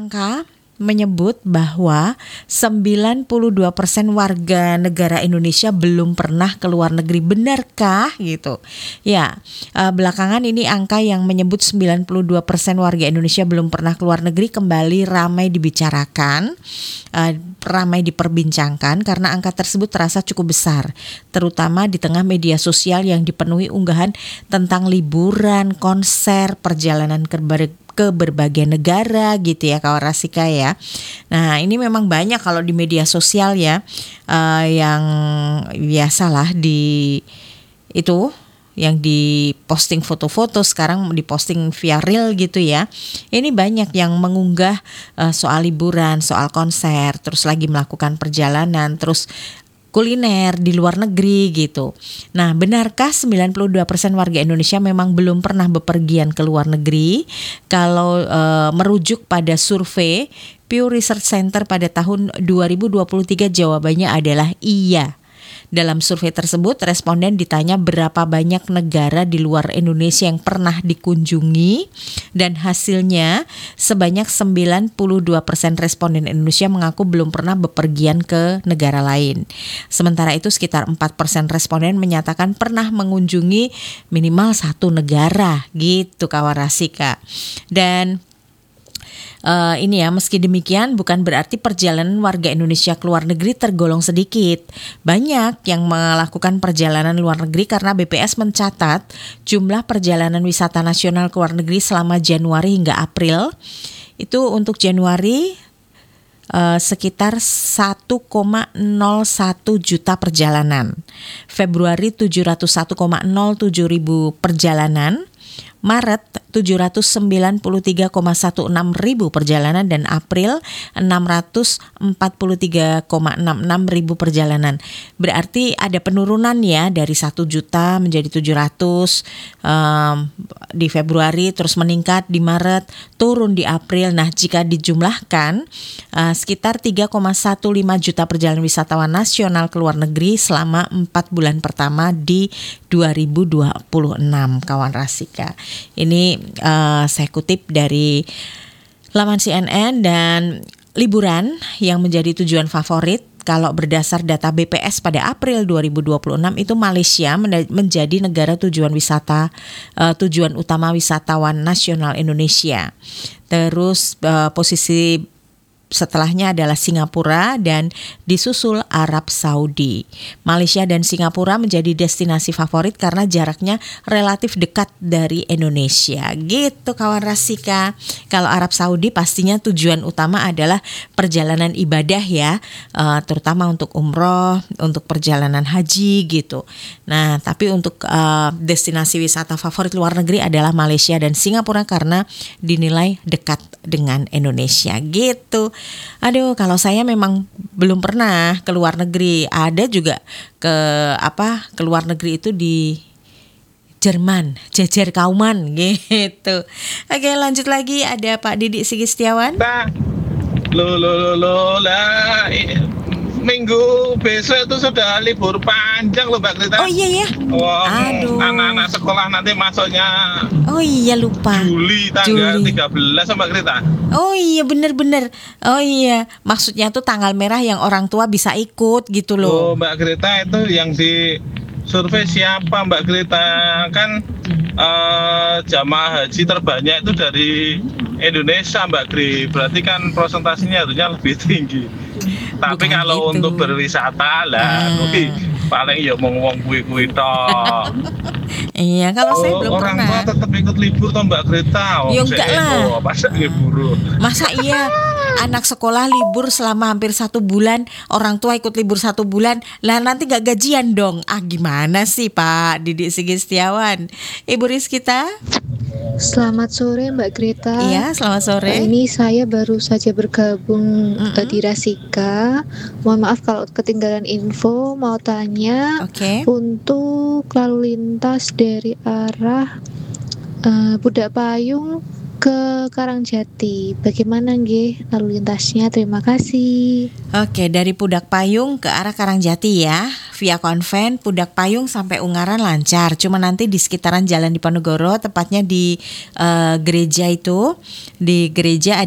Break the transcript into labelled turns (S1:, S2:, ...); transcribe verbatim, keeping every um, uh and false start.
S1: angka menyebut bahwa sembilan puluh dua persen warga negara Indonesia belum pernah ke luar negeri. Benarkah gitu? Ya, uh, belakangan ini angka yang menyebut sembilan puluh dua persen warga Indonesia belum pernah ke luar negeri kembali ramai dibicarakan, uh, ramai diperbincangkan karena angka tersebut terasa cukup besar, terutama di tengah media sosial yang dipenuhi unggahan tentang liburan, konser, perjalanan ke ber- ke berbagai negara gitu ya kawan Rasika ya. Nah ini memang banyak kalau di media sosial ya uh, yang biasalah di itu yang diposting foto-foto, sekarang diposting via reel gitu ya. Ini banyak yang mengunggah uh, soal liburan, soal konser, terus lagi melakukan perjalanan, terus kuliner di luar negeri gitu. Nah, benarkah sembilan puluh dua persen warga Indonesia memang belum pernah bepergian ke luar negeri? Kalau e, merujuk pada survei Pew Research Center pada tahun dua ribu dua puluh tiga, jawabannya adalah iya. Dalam survei tersebut, responden ditanya berapa banyak negara di luar Indonesia yang pernah dikunjungi, dan hasilnya sebanyak sembilan puluh dua persen responden Indonesia mengaku belum pernah bepergian ke negara lain. Sementara itu sekitar empat persen responden menyatakan pernah mengunjungi minimal satu negara gitu kawan Rasika. Dan Uh, ini ya, meski demikian bukan berarti perjalanan warga Indonesia ke luar negeri tergolong sedikit. Banyak yang melakukan perjalanan luar negeri karena B P S mencatat jumlah perjalanan wisata nasional ke luar negeri selama Januari hingga April. Itu untuk Januari uh, sekitar satu koma nol satu juta perjalanan. Februari tujuh ratus satu koma nol tujuh ribu perjalanan. Maret tujuh ratus sembilan puluh tiga koma enam belas ribu perjalanan, dan April enam ratus empat puluh tiga koma enam enam ribu perjalanan. Berarti ada penurunan ya dari satu juta menjadi tujuh ratus um, di Februari, terus meningkat di Maret, turun di April. Nah, jika dijumlahkan uh, sekitar tiga koma lima belas juta perjalanan wisatawan nasional ke luar negeri selama empat bulan pertama di dua ribu dua puluh enam kawan Rasika. Ini uh, saya kutip dari laman C N N. Dan liburan yang menjadi tujuan favorit kalau berdasar data B P S pada April dua ribu dua puluh enam itu Malaysia menjadi negara tujuan wisata uh, tujuan utama wisatawan nasional Indonesia. Terus uh, posisi setelahnya adalah Singapura dan disusul Arab Saudi. Malaysia dan Singapura menjadi destinasi favorit karena jaraknya relatif dekat dari Indonesia. Gitu kawan Rasika. Kalau Arab Saudi pastinya tujuan utama adalah perjalanan ibadah ya, uh, terutama untuk umroh, untuk perjalanan haji gitu. Nah, tapi untuk uh, destinasi wisata favorit luar negeri adalah Malaysia dan Singapura karena dinilai dekat dengan Indonesia gitu. Aduh, kalau saya memang belum pernah ke luar negeri. Ada juga ke apa ke luar negeri itu di Jerman, jejer kauman gitu. Oke, lanjut lagi ada Pak Didik Sigi Setiawan.
S2: Lo lo lo lo lah. Minggu besok itu sudah libur panjang loh Mbak Grita.
S1: Oh iya ya.
S2: Wah,
S1: aduh.
S2: Anak-anak sekolah nanti masuknya.
S1: Oh iya lupa.
S2: Juli tanggal
S1: Juli.
S2: tiga belas Mbak Grita.
S1: Oh iya bener-bener. Oh iya, maksudnya tuh tanggal merah yang orang tua bisa ikut gitu loh.
S2: Oh Mbak Grita, itu yang di survei siapa Mbak Grita? Kan uh, jamaah haji terbanyak itu dari Indonesia Mbak Gri. Berarti kan presentasinya harusnya lebih tinggi. Tapi
S1: bukan
S2: kalau
S1: gitu.
S2: untuk berwisata lah,
S1: Ah.
S2: wih, paling ya mau ngomong kui-kui toh.
S1: Iya, kalau saya
S2: Oh,
S1: belum
S2: orang
S1: pernah.
S2: tua tetap ikut libur toh Mbak Grita.
S1: Ya enggak lah.
S2: Masa libur?
S1: Masa iya anak sekolah libur selama hampir satu bulan, orang tua ikut libur satu bulan, lah nanti gak gajian dong. Ah gimana sih Pak Didik Sigi Setiawan? Ibu Rizkita?
S3: Selamat sore Mbak Greta.
S1: Iya, selamat sore.
S3: Ini saya baru saja bergabung
S1: Mm-mm.
S3: uh, di Rasika. Mohon maaf kalau ketinggalan info. Mau tanya
S1: Oke.
S3: untuk lalu lintas dari arah uh, Pudak Payung ke Karangjati. Bagaimana nggih lalu lintasnya? Terima kasih.
S1: Oke, dari Pudak Payung ke arah Karangjati ya, via konven Pudak Payung sampai Ungaran lancar. Cuma nanti di sekitaran Jalan Diponegoro, tepatnya di uh, gereja itu, di gereja